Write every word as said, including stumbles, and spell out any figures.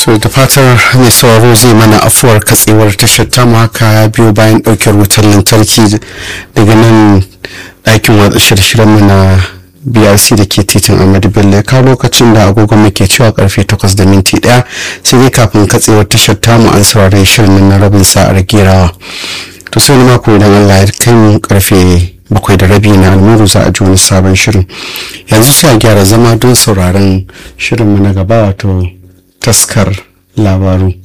to da fatar mai sauraro zai mana afuwar katsewar tashar tamu haka biyo bayan ɗaukar wutar lantarki daga nan ɗakin watsa shirye-shiryenmu na B R C da ke titin Ahmadu Bello ka lokacin da agogon muke cewa karfe takwas da minti ɗaya sai dai kafin katsewar tashar tamu an saurari shirin na rabin sa'ar gerawa to sai wani mako idan Allah ya kai mu karfe bakwai da rabi na almuru za a ji wani sabon shirin yanzu sai a gyara zama don sauraron shirinmu na gaba wato taskar labaru.